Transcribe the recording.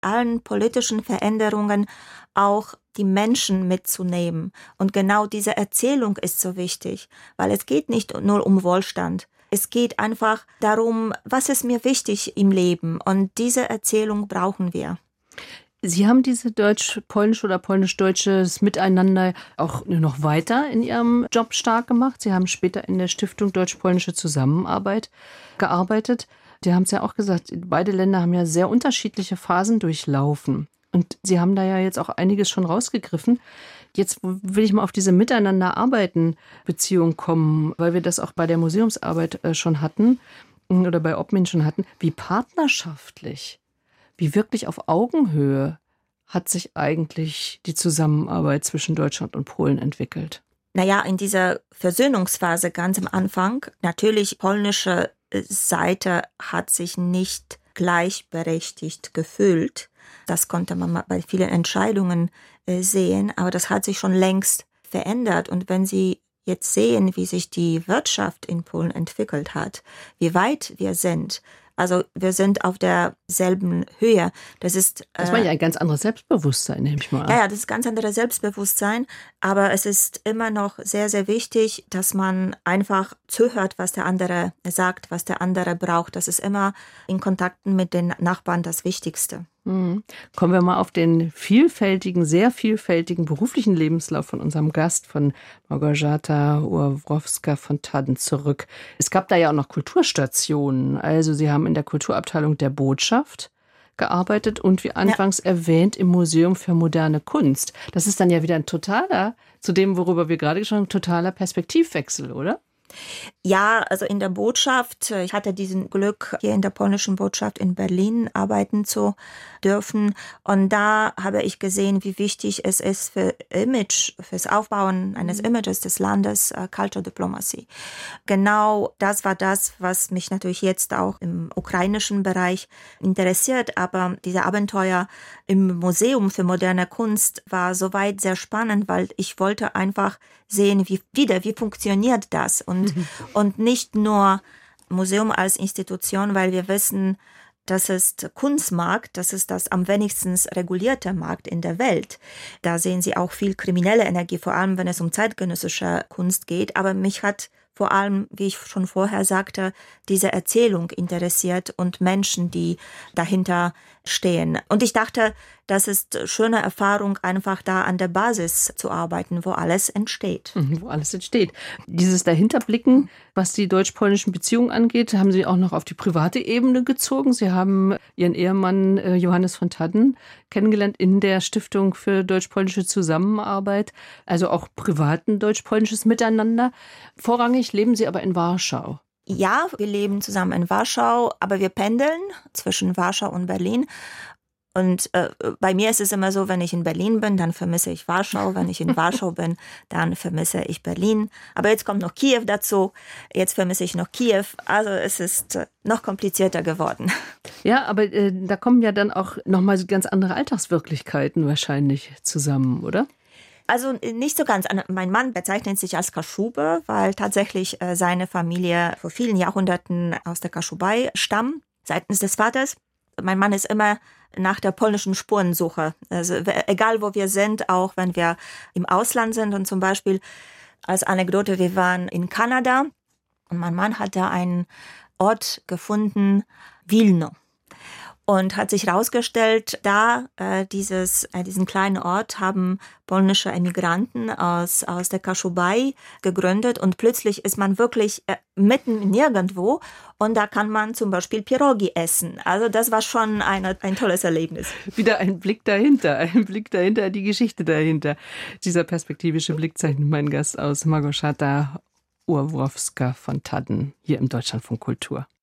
allen politischen Veränderungen auch die Menschen mitzunehmen. Und genau diese Erzählung ist so wichtig, weil es geht nicht nur um Wohlstand. Es geht einfach darum, was ist mir wichtig im Leben. Und diese Erzählung brauchen wir. Sie haben diese deutsch-polnische oder polnisch-deutsches Miteinander auch noch weiter in Ihrem Job stark gemacht. Sie haben später in der Stiftung Deutsch-Polnische Zusammenarbeit gearbeitet. Sie haben es ja auch gesagt, beide Länder haben ja sehr unterschiedliche Phasen durchlaufen. Und Sie haben da ja jetzt auch einiges schon rausgegriffen. Jetzt will ich mal auf diese Miteinander-Arbeiten-Beziehung kommen, weil wir das auch bei der Museumsarbeit schon hatten oder bei Obmin schon hatten. Wie partnerschaftlich, wie wirklich auf Augenhöhe hat sich eigentlich die Zusammenarbeit zwischen Deutschland und Polen entwickelt? Naja, in dieser Versöhnungsphase ganz am Anfang, natürlich polnische Seite hat sich nicht gleichberechtigt gefühlt. Das konnte man bei vielen Entscheidungen sehen, aber das hat sich schon längst verändert. Und wenn Sie jetzt sehen, wie sich die Wirtschaft in Polen entwickelt hat, wie weit wir sind, also wir sind auf derselben Höhe. Das war ja ein ganz anderes Selbstbewusstsein, nehme ich mal an. Ja, das ist ganz anderes Selbstbewusstsein. Aber es ist immer noch sehr, sehr wichtig, dass man einfach zuhört, was der andere sagt, was der andere braucht. Das ist immer in Kontakten mit den Nachbarn das Wichtigste. Kommen wir mal auf den sehr vielfältigen beruflichen Lebenslauf von unserem Gast, von Małgorzata Urwowska von Thadden zurück. Es gab da ja auch noch Kulturstationen. Also Sie haben in der Kulturabteilung der Botschaft gearbeitet und wie anfangs erwähnt im Museum für moderne Kunst. Das ist dann ja wieder ein totaler, zu dem, worüber wir gerade schon, totaler Perspektivwechsel, oder? Ja, also in der Botschaft, ich hatte diesen Glück, hier in der polnischen Botschaft in Berlin arbeiten zu dürfen. Und da habe ich gesehen, wie wichtig es ist fürs Aufbauen eines Images des Landes, Culture Diplomacy. Genau das war das, was mich natürlich jetzt auch im ukrainischen Bereich interessiert. Aber diese Abenteuer im Museum für moderne Kunst war soweit sehr spannend, weil ich wollte einfach sehen, wie funktioniert das und nicht nur Museum als Institution, weil wir wissen, das ist Kunstmarkt, das ist das am wenigsten regulierte Markt in der Welt. Da sehen Sie auch viel kriminelle Energie, vor allem wenn es um zeitgenössische Kunst geht. Aber mich hat vor allem, wie ich schon vorher sagte, diese Erzählung interessiert und Menschen, die dahinter stehen. Und ich dachte, das ist eine schöne Erfahrung, einfach da an der Basis zu arbeiten, wo alles entsteht. Wo alles entsteht. Dieses Dahinterblicken, was die deutsch-polnischen Beziehungen angeht, haben Sie auch noch auf die private Ebene gezogen. Sie haben Ihren Ehemann Johannes von Thadden kennengelernt in der Stiftung für deutsch-polnische Zusammenarbeit, also auch privaten deutsch-polnisches Miteinander. Vorrangig leben Sie aber in Warschau. Ja, wir leben zusammen in Warschau, aber wir pendeln zwischen Warschau und Berlin. Und bei mir ist es immer so, wenn ich in Berlin bin, dann vermisse ich Warschau. Wenn ich in Warschau bin, dann vermisse ich Berlin. Aber jetzt kommt noch Kiew dazu. Jetzt vermisse ich noch Kiew. Also es ist noch komplizierter geworden. Ja, aber da kommen ja dann auch nochmal ganz andere Alltagswirklichkeiten wahrscheinlich zusammen, oder? Also nicht so ganz. Mein Mann bezeichnet sich als Kaschube, weil tatsächlich seine Familie vor vielen Jahrhunderten aus der Kaschubei stammt, seitens des Vaters. Mein Mann ist immer nach der polnischen Spurensuche. Also egal wo wir sind, auch wenn wir im Ausland sind. Und zum Beispiel als Anekdote, wir waren in Kanada und mein Mann hat da einen Ort gefunden, Und hat sich herausgestellt, diesen kleinen Ort haben polnische Emigranten aus der Kaschubei gegründet und plötzlich ist man wirklich mitten nirgendwo und da kann man zum Beispiel Pierogi essen. Also das war schon ein tolles Erlebnis. Wieder ein Blick dahinter, die Geschichte dahinter. Dieser perspektivische Blick zeichnet mein Gast aus, Małgorzata Urwowska von Thadden, hier im Deutschlandfunk Kultur.